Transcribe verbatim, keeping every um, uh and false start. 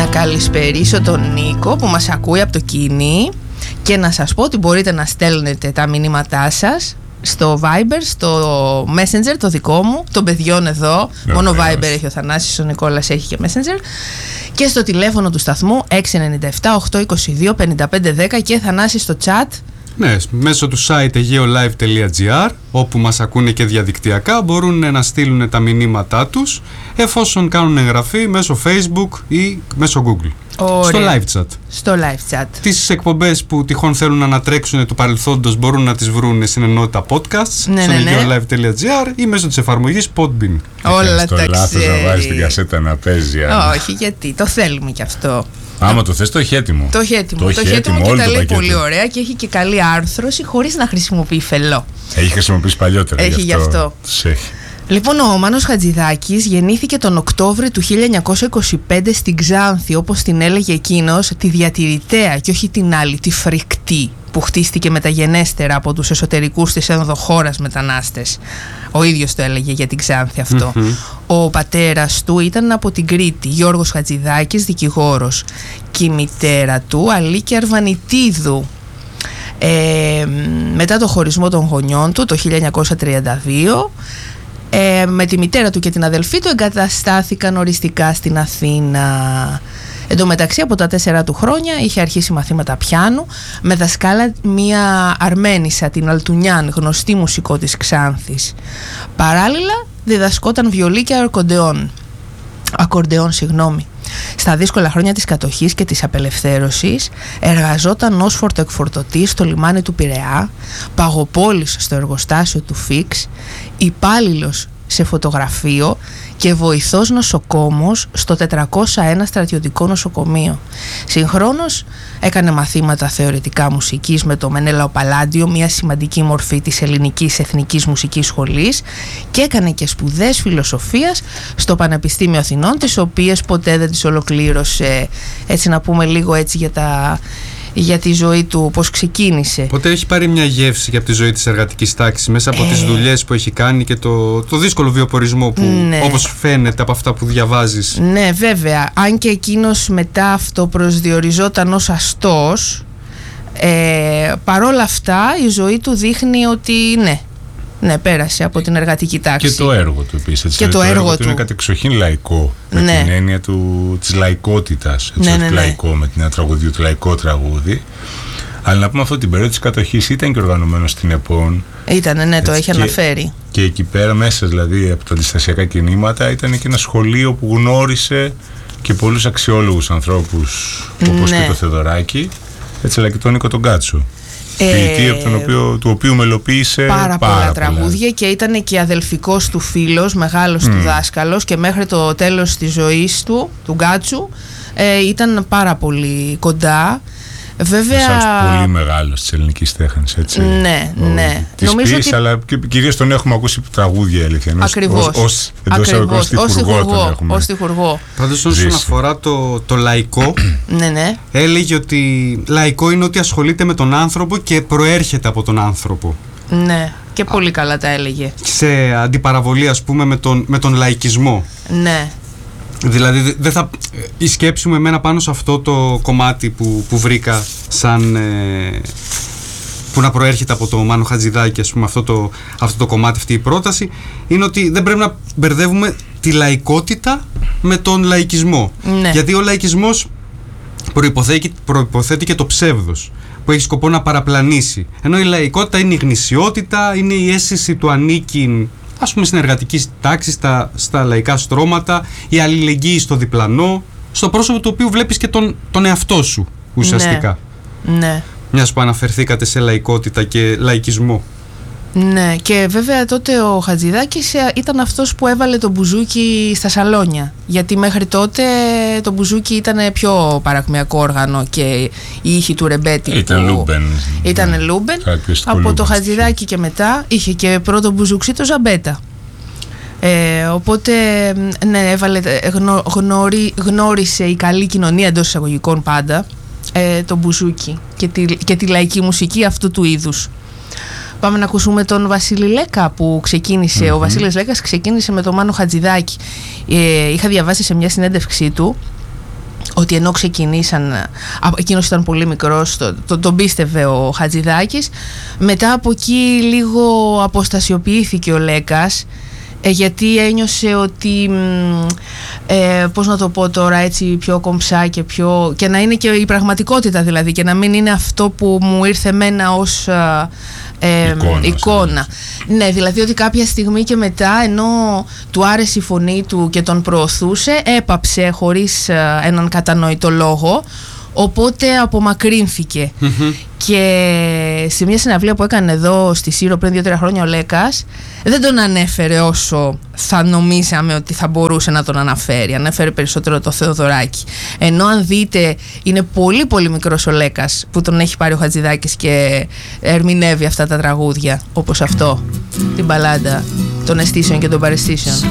καλησπερίσω τον Νίκο που μας ακούει από το κίνη και να σας πω ότι μπορείτε να στέλνετε τα μηνύματά σας στο Viber, στο Messenger το δικό μου, των παιδιών εδώ. Yeah, μόνο yeah, Viber yeah. έχει ο Θανάσης, ο Νικόλας έχει και Messenger. Και στο τηλέφωνο του σταθμού έξι εννιά επτά οκτώ δύο δύο πέντε πέντε δέκα και Θανάση στο chat. Ναι, μέσω του site aegeolive τελεία gr, όπου μας ακούνε και διαδικτυακά, μπορούν να στείλουν τα μηνύματά τους εφόσον κάνουν εγγραφή μέσω Facebook ή μέσω Google. Ωραία. Στο live chat. Στο live chat. Τις εκπομπές που τυχόν θέλουν να ανατρέξουν του παρελθόντος μπορούν να τις βρουν στην ενότητα podcasts, ναι, στο ναι, ναι. aegeolive τελεία gr ή μέσω της εφαρμογής Podbean. Όλα τα λάθος να βάζεις την κασέτα να παίζει. Όχι, γιατί το θέλουμε κι αυτό. Άμα το θες, το έχει έτοιμο. Το έχει έτοιμο. Το, το έχει έτοιμο και τα λέει πολύ ωραία και έχει και καλή άρθρωση χωρίς να χρησιμοποιεί φελό. Έχει χρησιμοποιήσει παλιότερα. Έχει γι' αυτό. Γι' αυτό. Λοιπόν, ο Μάνος Χατζηδάκης γεννήθηκε τον Οκτώβρη του χίλια εννιακόσια είκοσι πέντε στην Ξάνθη, όπως την έλεγε εκείνος, τη διατηρητέα και όχι την άλλη, τη φρικτή, που χτίστηκε μεταγενέστερα από τους εσωτερικούς της ενδοχώρας μετανάστες. Ο ίδιος το έλεγε για την Ξάνθη αυτό. Mm-hmm. Ο πατέρας του ήταν από την Κρήτη, Γιώργος Χατζηδάκης, δικηγόρος, και η μητέρα του Αλίκη Αρβανιτίδου. Ε, μετά το χωρισμό των γονιών του το χίλια εννιακόσια τριάντα δύο, ε, με τη μητέρα του και την αδελφή του εγκαταστάθηκαν οριστικά στην Αθήνα. Εν τω μεταξύ, από τα τέσσερα του χρόνια είχε αρχίσει μαθήματα πιάνου με δασκάλα μία Αρμένισσα, την Αλτουνιάν, γνωστή μουσικό της Ξάνθης. Παράλληλα διδασκόταν βιολί και ακορντεόν. Ακορντεόν, συγγνώμη. Στα δύσκολα χρόνια της κατοχής και της απελευθέρωσης εργαζόταν ως φορτοεκφορτωτής στο λιμάνι του Πειραιά, παγοπόλης στο εργοστάσιο του Φίξ, υπάλληλος σε φωτογραφείο και βοηθός νοσοκόμος στο τετρακόσια ένα στρατιωτικό νοσοκομείο. Συγχρόνως έκανε μαθήματα θεωρητικά μουσικής με το Μενέλαο Παλάντιο, μια σημαντική μορφή της ελληνικής εθνικής μουσικής σχολής, και έκανε και σπουδές φιλοσοφίας στο Πανεπιστήμιο Αθηνών, τις οποίες ποτέ δεν τις ολοκλήρωσε. Έτσι να πούμε λίγο έτσι για τα... για τη ζωή του, πώς ξεκίνησε. Οπότε έχει πάρει μια γεύση για από τη ζωή της εργατικής τάξης μέσα από ε... τις δουλειές που έχει κάνει και το, το δύσκολο βιοπορισμό που, ναι, όπως φαίνεται από αυτά που διαβάζεις. Ναι, βέβαια. Αν και εκείνος μετά αυτοπροσδιοριζόταν ως αστός, ε, παρόλα αυτά η ζωή του δείχνει ότι ναι, ναι, πέρασε από την εργατική τάξη. Και το έργο του επίσης. Και το, το έργο, έργο του είναι κατεξοχήν λαϊκό, με ναι. την έννοια του, της λαϊκότητας. Έτσι, ναι, ναι, ναι. Λαϊκό, με την έννοια τραγουδιού, του λαϊκό τραγούδι. Αλλά να πούμε αυτό, την περίοδο της κατοχής ήταν και οργανωμένο στην ΕΠΟΝ. Ήτανε, ναι, το έτσι, έχει και, αναφέρει. Και εκεί πέρα, μέσα δηλαδή από τα αντιστασιακά κινήματα, ήταν και ένα σχολείο που γνώρισε και πολλούς αξιόλογους ανθρώπους, όπως ναι. και το Θεοδωράκη, έτσι, αλλά και τον Νίκο τον Κάτσο. Ποιητή, ε, από τον οποίο, του οποίου μελοποίησε πάρα, πάρα πολλά τραγούδια και ήταν και αδελφικός του φίλος, μεγάλος mm. του δάσκαλος, και μέχρι το τέλος της ζωής του, του Γκάτσου, ε, ήταν πάρα πολύ κοντά. Βέβαια. Ένας πολύ μεγάλος της ελληνικής τέχνης, έτσι. Ναι, ο, ναι. Της ποιής, ότι... αλλά κυρίως τον έχουμε ακούσει τραγούδια, αλήθεια. Ακριβώς. Ως, εντός Ακριβώς. Ως τυχουργό. Ως τυχουργό. Πάντως όσον αφορά το, το λαϊκό, ναι, ναι. έλεγε ότι λαϊκό είναι ότι ασχολείται με τον άνθρωπο και προέρχεται από τον άνθρωπο. Ναι, και πολύ καλά τα έλεγε. Σε αντιπαραβολή, ας πούμε, με τον, με τον λαϊκισμό. Ναι. Δηλαδή δεν θα... η σκέψη μου εμένα πάνω σε αυτό το κομμάτι που, που βρήκα σαν ε, που να προέρχεται από το Μάνο Χατζηδάκη, ας πούμε, αυτό το, αυτό το κομμάτι, αυτή η πρόταση, είναι ότι δεν πρέπει να μπερδεύουμε τη λαϊκότητα με τον λαϊκισμό. Ναι. Γιατί ο λαϊκισμός προϋποθέτει, προϋποθέτει και το ψεύδος που έχει σκοπό να παραπλανήσει, ενώ η λαϊκότητα είναι η γνησιότητα, είναι η αίσθηση του ανήκειν, ας πούμε, στην εργατική τάξη, στα, στα λαϊκά στρώματα, η αλληλεγγύη στο διπλανό, στο πρόσωπο του οποίου βλέπεις και τον, τον εαυτό σου ουσιαστικά. Ναι, ναι. Μιας που αναφερθήκατε σε λαϊκότητα και λαϊκισμό. Ναι, και βέβαια τότε ο Χατζηδάκης ήταν αυτός που έβαλε το μπουζούκι στα σαλόνια, γιατί μέχρι τότε το μπουζούκι ήταν πιο παρακμιακό όργανο και η ήχη του ρεμπέτη ήταν Λούμπεν, ήταν Λούμπεν. Από Λούμπεν, το Χατζηδάκη και μετά είχε και πρώτο μπουζούξι το Ζαμπέτα. Ε, οπότε ναι, έβαλε, γνω, γνωρί, γνώρισε η καλή κοινωνία εντός εισαγωγικών πάντα ε, το μπουζούκι και τη, και τη λαϊκή μουσική αυτού του είδους. Πάμε να ακούσουμε τον Βασίλη Λέκα που ξεκίνησε. Mm-hmm. Ο Βασίλης Λέκας ξεκίνησε με τον Μάνο Χατζηδάκη. Ε, είχα διαβάσει σε μια συνέντευξή του ότι ενώ ξεκινήσαν, εκείνος ήταν πολύ μικρός, το, το, τον πίστευε ο Χατζηδάκης. Μετά από εκεί λίγο αποστασιοποιήθηκε ο Λέκας, ε, γιατί ένιωσε ότι, ε, πώς να το πω τώρα έτσι πιο κομψά και πιο, και να είναι και η πραγματικότητα δηλαδή, και να μην είναι αυτό που μου ήρθε εμένα ως ε, εικόνα, εικόνα. Ναι, δηλαδή ότι κάποια στιγμή και μετά, ενώ του άρεσε η φωνή του και τον προωθούσε, έπαψε χωρίς ε, έναν κατανοητό λόγο, οπότε απομακρύνθηκε. Mm-hmm. Και σε μια συναυλία που έκανε εδώ στη Σύρο πριν δύο τρία χρόνια ο Λέκας, δεν τον ανέφερε όσο θα νομίζαμε ότι θα μπορούσε να τον αναφέρει. Ανέφερε περισσότερο το Θεοδωράκη. Ενώ αν δείτε, είναι πολύ πολύ μικρός ο Λέκας που τον έχει πάρει ο Χατζηδάκης και ερμηνεύει αυτά τα τραγούδια, όπως αυτό, την μπαλάντα των αισθήσεων και των παραισθήσεων.